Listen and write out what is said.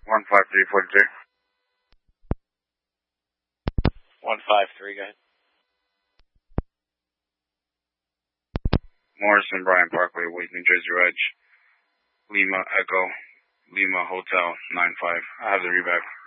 15343. 153, go ahead. Morrison, Bryan Parkway, Wake, New Jersey, Reg. Lima, Echo, Lima, Hotel, 95. I have the reback.